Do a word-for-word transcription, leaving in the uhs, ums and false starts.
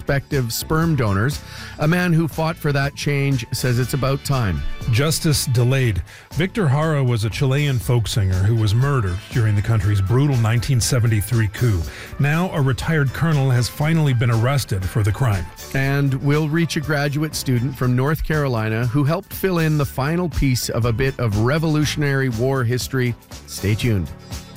prospective sperm donors. A man who fought for that change says it's about time. Justice delayed. Victor Jara was a Chilean folk singer who was murdered during the country's brutal nineteen seventy-three coup. Now, a retired colonel has finally been arrested for the crime. And we'll reach a graduate student from North Carolina who helped fill in the final piece of a bit of Revolutionary War history. Stay tuned.